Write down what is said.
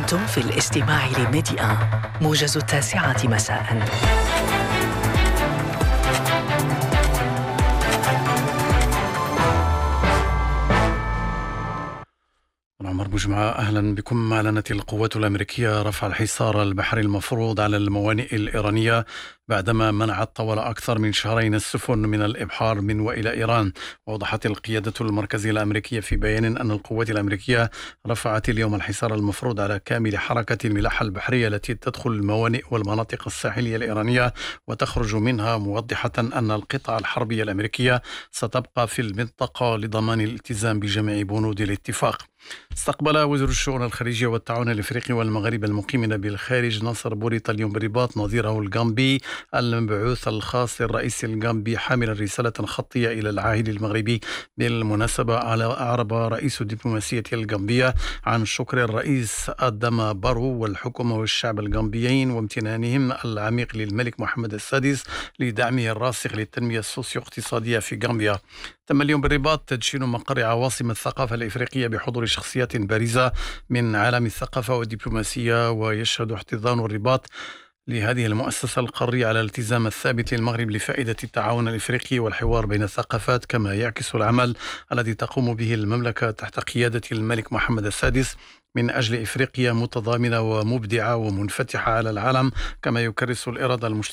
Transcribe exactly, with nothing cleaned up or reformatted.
أنتم في الاستماع لميديا موجز التاسعة مساء. عمر بجمعة، أهلا بكم. أعلنت القوات الأمريكية رفع الحصار البحري المفروض على الموانئ الإيرانية بعدما منعت طوال أكثر من شهرين السفن من الإبحار من وإلى إيران. وأوضحت القيادة المركزية الأمريكية في بيان أن القوات الأمريكية رفعت اليوم الحصار المفروض على كامل حركة الملاحة البحرية التي تدخل الموانئ والمناطق الساحلية الإيرانية وتخرج منها، موضحة أن القطع الحربية الأمريكية ستبقى في المنطقة لضمان الالتزام بجميع بنود الاتفاق. استقبل وزير الشؤون الخارجية والتعاون الإفريقي والمغاربة المقيمين بالخارج ناصر بوريطة اليوم بالرباط نظيره الغامبي المبعوث الخاص للرئيس الغامبي حاملا رسالة خطية إلى العاهل المغربي. بالمناسبة أعرب رئيس الدبلوماسية الغامبية عن شكر الرئيس آداما بارو والحكومة والشعب الغامبيين وامتنانهم العميق للملك محمد السادس لدعمه الراسخ للتنمية السوسيو اقتصادية في غامبيا. تم اليوم بالرباط تدشين مقر عواصم الثقافة الإفريقية بحضور شخصيات بارزة من عالم الثقافة والدبلوماسية، ويشهد احتضان الرباط لهذه المؤسسة القارية على الالتزام الثابت للمغرب لفائدة التعاون الإفريقي والحوار بين الثقافات، كما يعكس العمل الذي تقوم به المملكة تحت قيادة الملك محمد السادس من أجل إفريقيا متضامنة ومبدعة ومنفتحة على العالم، كما يكرس الإرادة المشتركة